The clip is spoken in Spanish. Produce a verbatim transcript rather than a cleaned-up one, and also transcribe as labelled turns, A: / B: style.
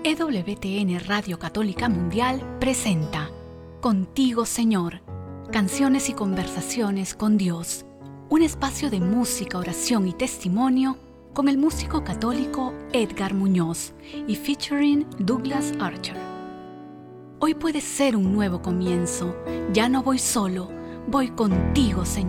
A: E W T N Radio Católica Mundial presenta Contigo, Señor, canciones y conversaciones con Dios, un espacio de música, oración y testimonio con el músico católico Edgar Muñoz y featuring Douglas Archer. Hoy puede ser un nuevo comienzo, ya no voy solo, voy contigo, Señor.